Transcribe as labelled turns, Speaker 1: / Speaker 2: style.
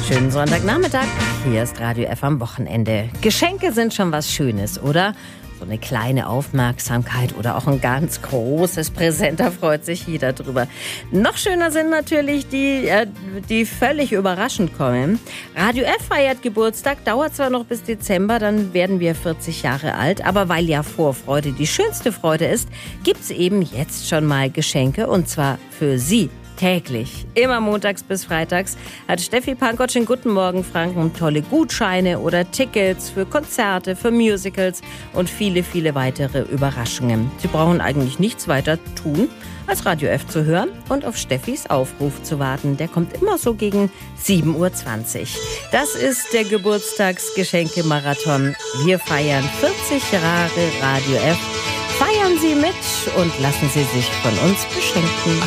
Speaker 1: Schönen Sonntagnachmittag. Hier ist Radio F am Wochenende. Geschenke sind schon was Schönes, oder? So eine kleine Aufmerksamkeit oder auch ein ganz großes Präsent, da freut sich jeder drüber. Noch schöner sind natürlich die völlig überraschend kommen. Radio F feiert Geburtstag, dauert zwar noch bis Dezember, dann werden wir 40 Jahre alt, aber weil ja Vorfreude die schönste Freude ist, gibt's eben jetzt schon mal Geschenke und zwar für Sie. Täglich, immer montags bis freitags, hat Steffi Pankotsch in Guten Morgen Franken tolle Gutscheine oder Tickets für Konzerte, für Musicals und viele, viele weitere Überraschungen. Sie brauchen eigentlich nichts weiter tun, als Radio F zu hören und auf Steffis Aufruf zu warten. Der kommt immer so gegen 7.20 Uhr. Das ist der Geburtstagsgeschenke-Marathon. Wir feiern 40 Jahre Radio F. Feiern Sie mit und lassen Sie sich von uns beschenken.